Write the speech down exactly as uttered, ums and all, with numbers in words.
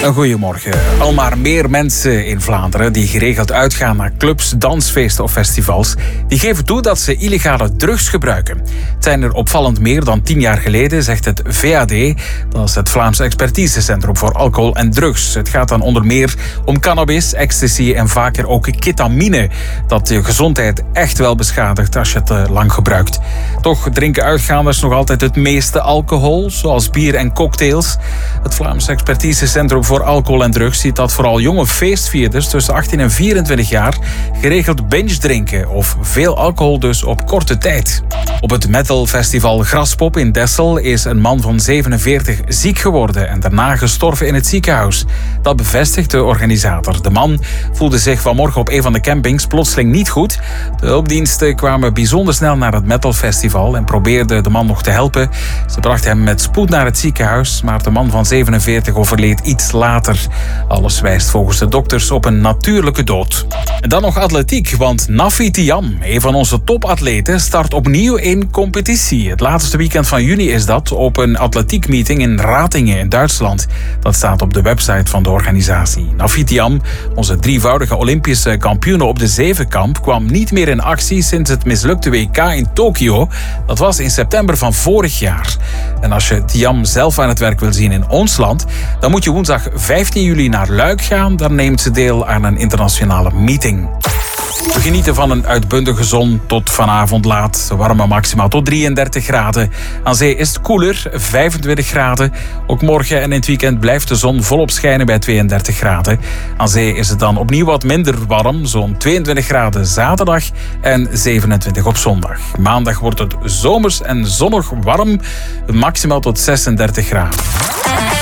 Een goeiemorgen. Al maar meer mensen in Vlaanderen die geregeld uitgaan naar clubs, dansfeesten of festivals, die geven toe dat ze illegale drugs gebruiken. Het zijn er opvallend meer dan tien jaar geleden, zegt het V A D. Dat is het Vlaams Expertisecentrum voor Alcohol en Drugs. Het gaat dan onder meer om cannabis, ecstasy en vaker ook ketamine. Dat je gezondheid echt wel beschadigt als je het uh, lang gebruikt. Toch drinken uitgaanders nog altijd het meeste alcohol, zoals bier en cocktails. Het Vlaams Expertisecentrum voor Alcohol en Drugs ziet dat vooral jonge feestvierders tussen achttien en vierentwintig jaar geregeld binge drinken of veel alcohol dus op korte tijd. Op het metalfestival Graspop in Dessel is een man van zevenenveertig ziek geworden en daarna gestorven in het ziekenhuis. Dat bevestigt de organisator. De man voelde zich vanmorgen op een van de campings plotseling niet goed. De hulpdiensten kwamen bijzonder snel naar het metalfestival en probeerden de man nog te helpen. Ze brachten hem met spoed naar het ziekenhuis, maar de man van zevenenveertig overleed iets later. Alles wijst volgens de dokters op een natuurlijke dood. En dan nog atletiek, want Nafi Thiam, een van onze topatleten, start opnieuw in competitie. Het laatste weekend van juni is dat, op een atletiekmeeting in Ratingen in Duitsland. Dat staat op de website van de organisatie. Nafi Thiam, onze drievoudige Olympische kampioene op de zevenkamp, kwam niet meer in actie sinds het mislukte W K in Tokio. Dat was in september van vorig jaar. En als je Thiam zelf aan het werk wil zien in ons land, dan moet je woensdag vijftien juli naar Luik gaan. Daar neemt ze deel aan een internationale meeting. We genieten van een uitbundige zon tot vanavond laat. Warme maximaal tot drieëndertig graden. Aan zee is het koeler, vijfentwintig graden. Ook morgen en in het weekend blijft de zon volop schijnen bij tweeëndertig graden. Aan zee is het dan opnieuw wat minder warm. Zo'n tweeëntwintig graden zaterdag en zevenentwintig op zondag. Maandag wordt het zomers en zonnig warm. Maximaal tot zesendertig graden.